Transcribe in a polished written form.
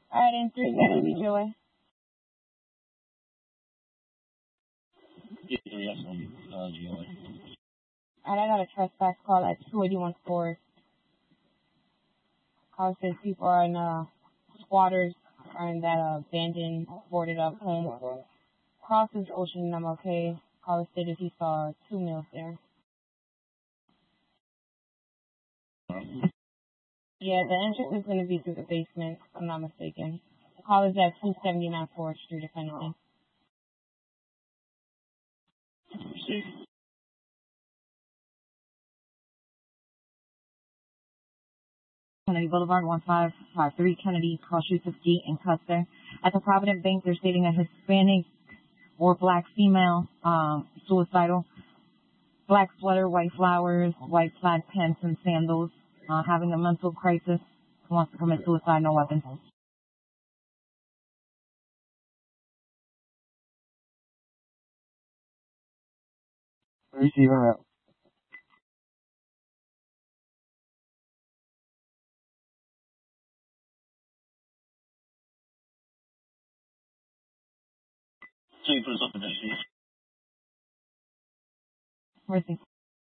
Alright, in 3, that'll be Joy. Yeah, yes, Joy. Alright, I got a trespass call at 281 Forest. Call says people are in, squatters are in that, abandoned, boarded up home. Crosses Ocean and I'm okay. Caller stated he saw 2 males there. Yeah, the entrance is going to be through the basement, if I'm not mistaken. The call is at 279 Forest Street, if anything. See? Kennedy Boulevard, 1553 Kennedy, cross streets of G and Custer. At the Provident Bank, they're stating a Hispanic or black female, suicidal. Black sweater, white flowers, white plaid pants and sandals, having a mental crisis, wants to commit suicide, no weapons. Receiver route. So you put us up in the street. Mercy.